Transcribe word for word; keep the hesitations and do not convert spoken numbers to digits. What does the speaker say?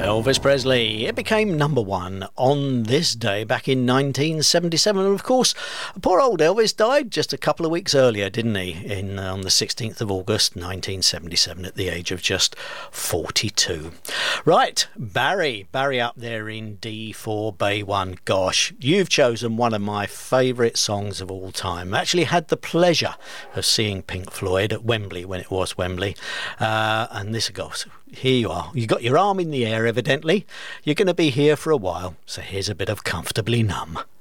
Elvis Presley. It became number one on this day back in nineteen seventy-seven. And of course, poor old Elvis died just a couple of weeks earlier, didn't he? In uh, on the sixteenth of August, nineteen seventy-seven, at the age of just forty-two. Right, Barry. Barry up there in D four, Bay one. Gosh, you've chosen one of my favourite songs of all time. I actually had the pleasure of seeing Pink Floyd at Wembley when it was Wembley. Uh, and this goes... Here you are. You got your arm in the air, evidently. You're going to be here for a while, so here's a bit of Comfortably Numb.